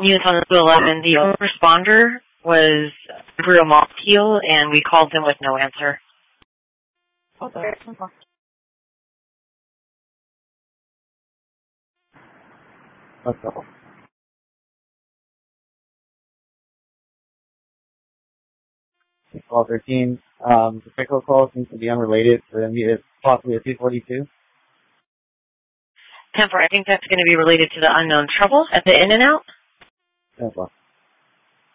Units on the 11, the only responder was Gabriel Malkiel, and we called him with no answer. Okay. Let's go. 1213. The pickle call seems to be unrelated, so then it's possibly a 242. 10-4, I think that's going to be related to the unknown trouble at the In-N-Out. 10-4.